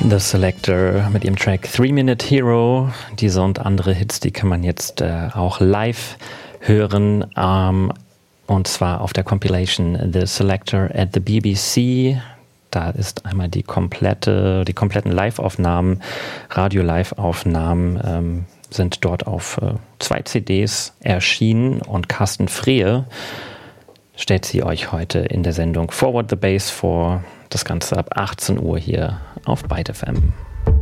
The Selector mit ihrem Track 3-Minute Hero. Diese und andere Hits, die kann man jetzt auch live hören. Und zwar auf der Compilation The Selector at the BBC. Da ist einmal die kompletten Live-Aufnahmen, Radio-Live-Aufnahmen sind dort auf 2 CDs erschienen. Und Carsten Frehre stellt sie euch heute in der Sendung Forward the Bass vor. Das Ganze ab 18 Uhr hier auf Byte FM.